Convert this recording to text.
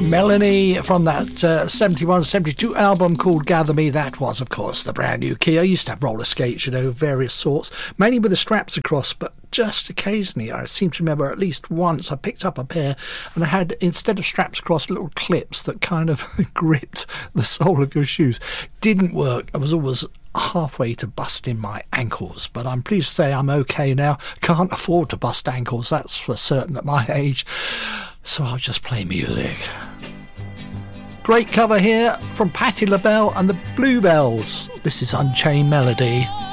Melanie from that 71-72 album called Gather Me. That was, of course, the brand new key. I used to have roller skates, various sorts, mainly with the straps across, but just occasionally, I seem to remember at least once I picked up a pair and I had, instead of straps across, little clips that kind of gripped the sole of your shoes. Didn't work. I was always halfway to busting my ankles, but I'm pleased to say I'm okay now. Can't afford to bust ankles, that's for certain at my age, so I'll just play music. Great cover here from Patti LaBelle and the Bluebells. This is Unchained Melody.